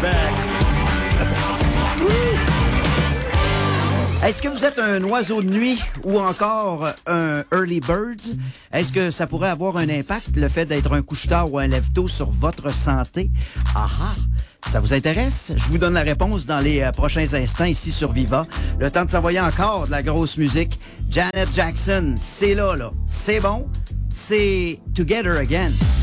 tabarnak! Est-ce que vous êtes un oiseau de nuit ou encore un early bird? Est-ce que ça pourrait avoir un impact, le fait d'être un couche-tard ou un lève-tôt sur votre santé? Ah ah! Ça vous intéresse? Je vous donne la réponse dans les prochains instants ici sur Viva. Le temps de s'envoyer encore de la grosse musique. Janet Jackson, c'est là. C'est bon. C'est Together Again.